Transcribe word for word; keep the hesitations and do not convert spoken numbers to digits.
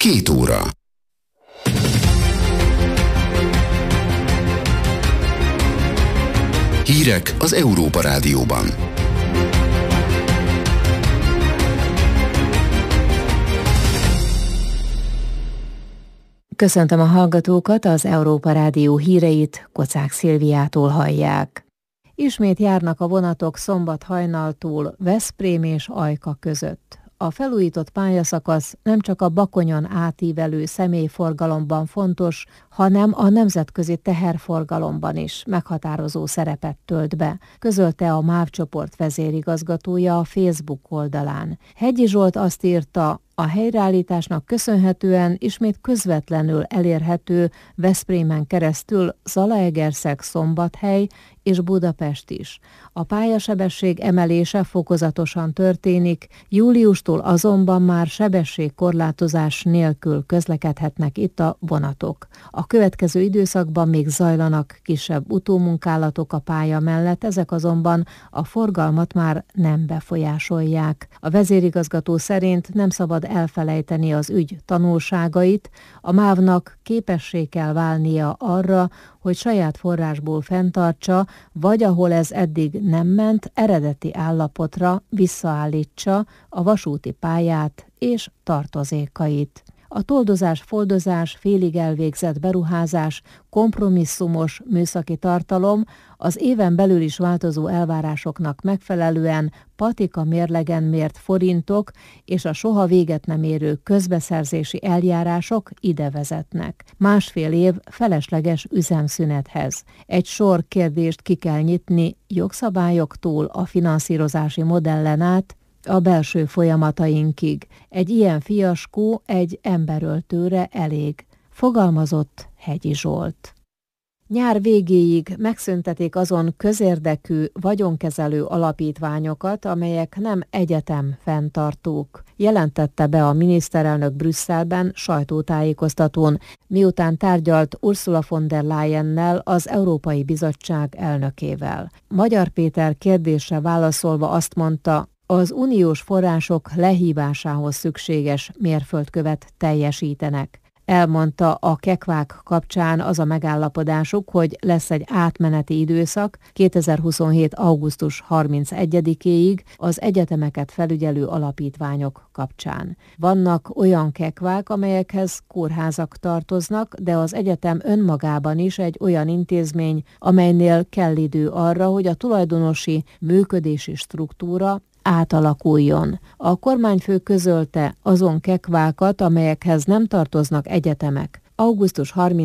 Két óra. Hírek az Európa Rádióban. Köszöntöm a hallgatókat, az Európa Rádió híreit Kocák Szilviától hallják. Ismét járnak a vonatok szombat hajnaltól Veszprém és Ajka között. A felújított pályaszakasz nem csak a Bakonyon átívelő személyforgalomban fontos, hanem a nemzetközi teherforgalomban is meghatározó szerepet tölt be, közölte a MÁV csoport vezérigazgatója a Facebook oldalán. Hegyi Zsolt azt írta, a helyreállításnak köszönhetően ismét közvetlenül elérhető Veszprémen keresztül Zalaegerszeg, Szombathely és Budapest is. A pályasebesség emelése fokozatosan történik, júliustól azonban már sebességkorlátozás nélkül közlekedhetnek itt a vonatok. A következő időszakban még zajlanak kisebb utómunkálatok a pálya mellett, ezek azonban a forgalmat már nem befolyásolják. A vezérigazgató szerint nem szabad elfelejteni az ügy tanulságait, a MÁV-nak képessé kell válnia arra, hogy saját forrásból fenntartsa, vagy ahol ez eddig nem ment, eredeti állapotra visszaállítsa a vasúti pályát és tartozékait. A toldozás-foldozás, félig elvégzett beruházás, kompromisszumos műszaki tartalom az éven belül is változó elvárásoknak megfelelően patika mérlegen mért forintok és a soha véget nem érő közbeszerzési eljárások ide vezetnek. Másfél év felesleges üzemszünethez. Egy sor kérdést ki kell nyitni jogszabályoktól a finanszírozási modellen át, a belső folyamatainkig. Egy ilyen fiaskó egy emberöltőre elég, fogalmazott Hegyi Zsolt. Nyár végéig megszüntetik azon közérdekű vagyonkezelő alapítványokat, amelyek nem egyetem fenntartók, jelentette be a miniszterelnök Brüsszelben sajtótájékoztatón, miután tárgyalt Ursula von der Leyennel, az Európai Bizottság elnökével. Magyar Péter kérdésre válaszolva azt mondta, az uniós források lehívásához szükséges mérföldkövet teljesítenek. Elmondta, a kekvák kapcsán az a megállapodásuk, hogy lesz egy átmeneti időszak kétezer-huszonhét. augusztus harmincegyedikéig az egyetemeket felügyelő alapítványok kapcsán. Vannak olyan kekvák, amelyekhez kórházak tartoznak, de az egyetem önmagában is egy olyan intézmény, amelynél kell idő arra, hogy a tulajdonosi működési struktúra átalakuljon. A kormányfő közölte azon kekvákat, amelyekhez nem tartoznak egyetemek. augusztus harmincegyedikén